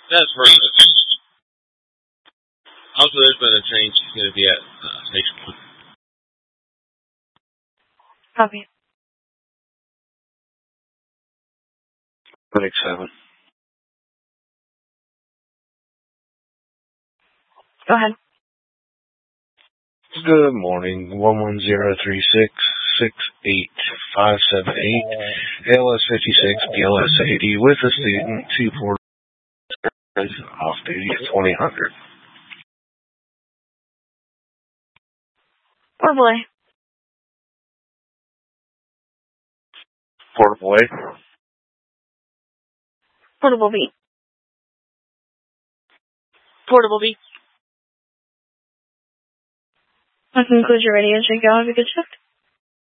That's perfect. Also, there's been a change. He's going to be at Station 1. Copy. Clinic 7. Go ahead. Good morning. 11036685578 ALS 56 BLS 80 with a student 24 off duty at 2000. Portable A. Portable A. Portable B. Portable B. That concludes your radio check. Y'all have a good shift.